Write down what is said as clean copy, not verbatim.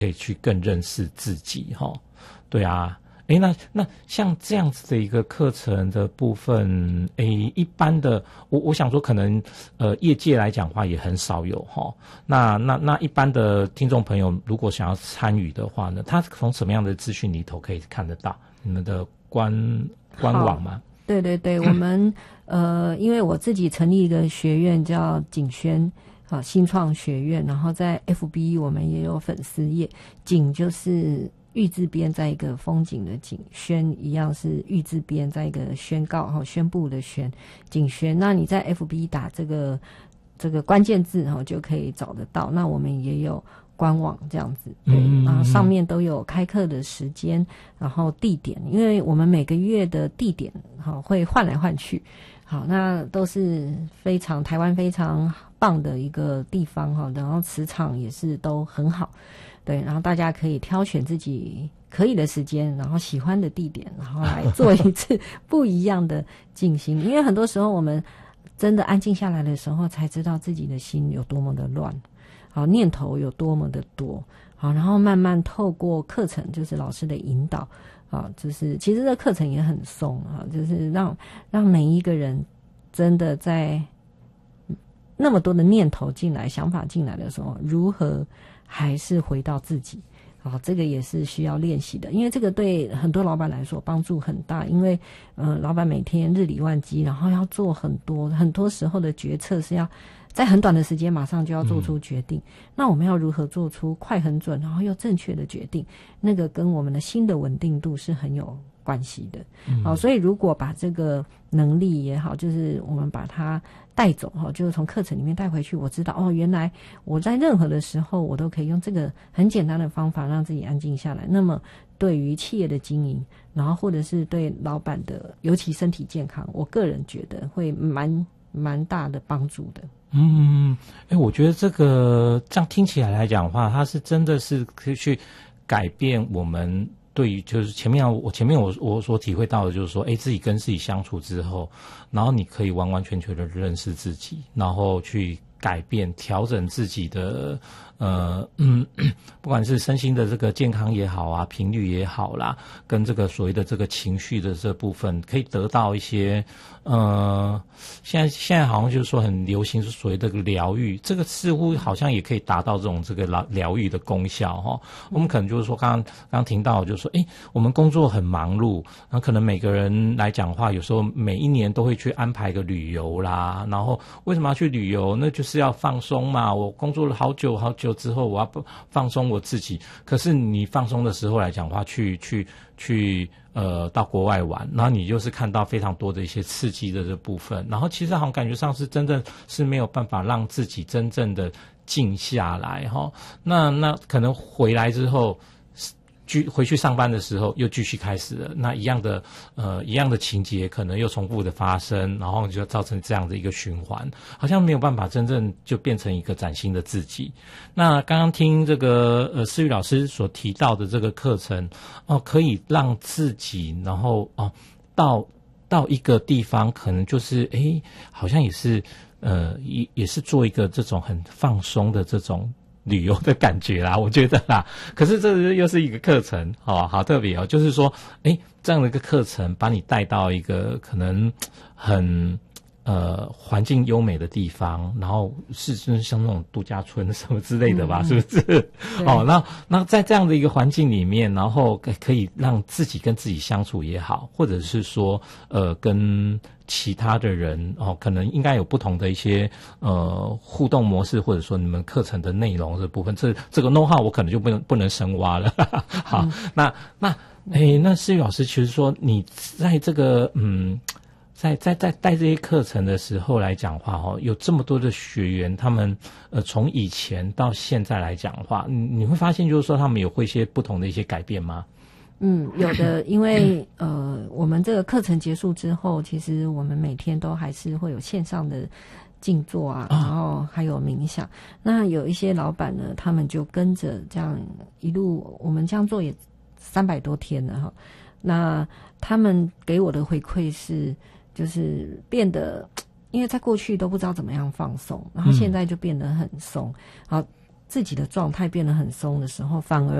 可以去更认识自己齁。对啊，那像这样子的一个课程的部分，一般的我想说可能业界来讲的话也很少有齁。那一般的听众朋友如果想要参与的话呢，他从什么样的资讯里头可以看得到你们的官网吗？ 对对对，我们因为我自己成立一个学院叫景轩新创学院，然后在 FB 我们也有粉丝页，景就是玉字边在一个风景的景，宣一样是玉字边在一个宣告宣布的宣，景宣。那你在 FB 打这个关键字就可以找得到。那我们也有官网这样子，对，然后上面都有开课的时间，然后地点，因为我们每个月的地点会换来换去，好，那都是台湾非常棒的一个地方然后磁场也是都很好。对，然后大家可以挑选自己可以的时间，然后喜欢的地点，然后来做一次不一样的静心。因为很多时候我们真的安静下来的时候，才知道自己的心有多么的乱，好，念头有多么的多，好，然后慢慢透过课程，就是老师的引导，就是其实这课程也很松就是让每一个人真的在那么多的念头进来、想法进来的时候，如何还是回到自己。这个也是需要练习的，因为这个对很多老板来说帮助很大，因为老板每天日理万机，然后要做很多时候的决策是要在很短的时间马上就要做出决定，那我们要如何做出快很准然后又正确的决定，那个跟我们的心的稳定度是很有关系的。所以如果把这个能力也好，就是我们把它带走就是从课程里面带回去，我知道原来我在任何的时候我都可以用这个很简单的方法让自己安静下来。那么对于企业的经营，然后或者是对老板的尤其身体健康，我个人觉得会蛮大的帮助的。 我觉得这样听起来讲的话，它是真的是可以去改变我们对于就是前面我所体会到的就是说，自己跟自己相处之后，然后你可以完完全全的认识自己，然后去改变调整自己的不管是身心的这个健康也好啊，频率也好啦，跟这个所谓的这个情绪的这部分，可以得到一些现在好像就是说很流行是所谓的疗愈，这个似乎好像也可以达到这个疗愈的功效我们可能就是说刚刚听到就是说我们工作很忙碌，那可能每个人来讲的话，有时候每一年都会去安排个旅游啦，然后为什么要去旅游？那就是要放松嘛，我工作了好久之后，我要放松我自己。可是你放松的时候来讲的话，去到国外玩，然后你就是看到非常多的一些刺激的这部分，然后其实好像感觉上是真正是没有办法让自己真正的静下来那可能回来之后回去上班的时候又继续开始了，那一样的情节可能又重复的发生，然后就造成这样的一个循环，好像没有办法真正就变成一个崭新的自己。那刚刚听这个思雨老师所提到的这个课程可以让自己然后到一个地方，可能就是好像也是也是做一个这种很放松的这种旅游的感觉啦，我觉得啦。可是这又是一个课程好特别就是说这样的一个课程把你带到一个可能很环境优美的地方，然后是像那种度假村什么之类的吧，是不是那在这样的一个环境里面，然后可以让自己跟自己相处也好，或者是说跟其他的人可能应该有不同的一些互动模式，或者说你们课程的内容这部分，这个 know how 我可能就不能深挖了好那思雨老师其实说你在这个在带这些课程的时候来讲话有这么多的学员，他们从以前到现在来讲的话，你会发现就是说他们有会一些不同的一些改变吗？ 有的，因为我们这个课程结束之后，其实我们每天都还是会有线上的静坐啊，然后还有冥想。那有一些老板呢，他们就跟着这样一路，我们这样做也300多天了那他们给我的回馈是，就是变得，因为在过去都不知道怎么样放松，然后现在就变得很松。好， 自己的状态变得很松的时候，反而